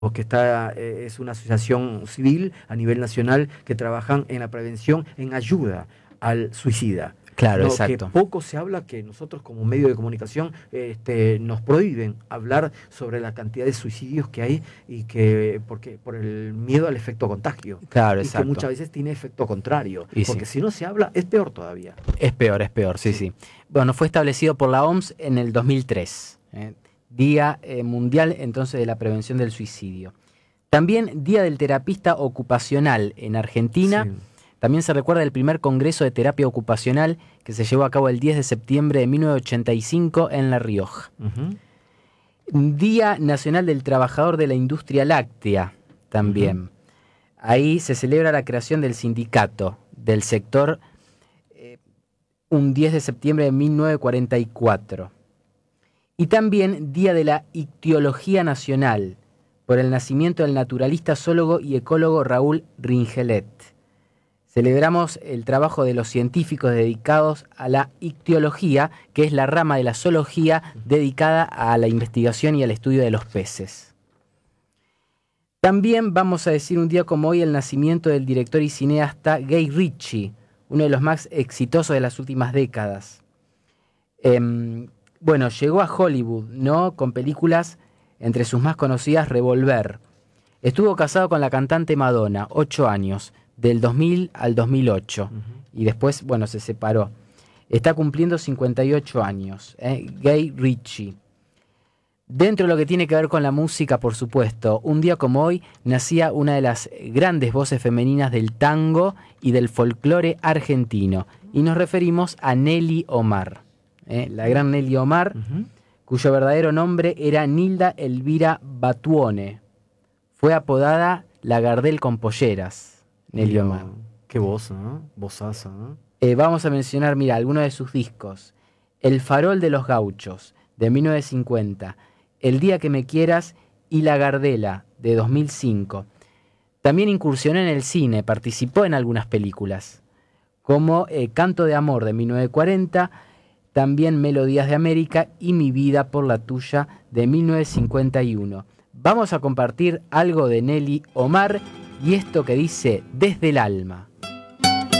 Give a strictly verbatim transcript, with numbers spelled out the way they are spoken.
que está, eh, es una asociación civil a nivel nacional que trabajan en la prevención, en ayuda al suicida. Claro, No, que exacto. poco se habla, que nosotros como medio de comunicación este, nos prohíben hablar sobre la cantidad de suicidios que hay y que porque por el miedo al efecto contagio Claro, y que exacto. muchas veces tiene efecto contrario, Y sí, porque si no se habla es peor todavía. es peor, es peor, sí, Sí. sí. Bueno, fue establecido por la O M S en el dos mil tres, ¿eh? Día eh, Mundial entonces de la Prevención del Suicidio. También Día del Terapista Ocupacional en Argentina. Sí. También se recuerda el primer Congreso de Terapia Ocupacional que se llevó a cabo el diez de septiembre de mil novecientos ochenta y cinco en La Rioja. Uh-huh. Día Nacional del Trabajador de la Industria Láctea también. Uh-huh. Ahí se celebra la creación del sindicato del sector eh, un diez de septiembre de mil novecientos cuarenta y cuatro. Y también Día de la Ictiología Nacional, por el nacimiento del naturalista, zoólogo y ecólogo Raúl Ringelet. Celebramos el trabajo de los científicos dedicados a la ictiología, que es la rama de la zoología dedicada a la investigación y al estudio de los peces. También vamos a decir un día como hoy el nacimiento del director y cineasta Guy Ritchie, uno de los más exitosos de las últimas décadas. Eh, bueno, llegó a Hollywood, ¿no? Con películas entre sus más conocidas, Revolver. Estuvo casado con la cantante Madonna, ocho años, del dos mil al dos mil ocho. Uh-huh. Y después, bueno, se separó. Está cumpliendo cincuenta y ocho años, ¿eh? Guy Ritchie. Dentro de lo que tiene que ver con la música, por supuesto, un día como hoy nacía una de las grandes voces femeninas del tango y del folclore argentino. Y nos referimos a Nelly Omar, ¿eh? La gran Nelly Omar, uh-huh. cuyo verdadero nombre era Nilda Elvira Batuone. Fue apodada la Gardel con polleras, Nelly Mira, Omar. Qué voz, ¿no? Vozaza, ¿no? Eh, vamos a mencionar, mira, algunos de sus discos. El Farol de los Gauchos, de mil novecientos cincuenta. El Día que me quieras y La Gardela, de dos mil cinco. También incursionó en el cine, participó en algunas películas, como eh, Canto de Amor, de mil novecientos cuarenta, también Melodías de América y Mi vida por la tuya, de mil novecientos cincuenta y uno. Vamos a compartir algo de Nelly Omar y esto que dice Desde el alma.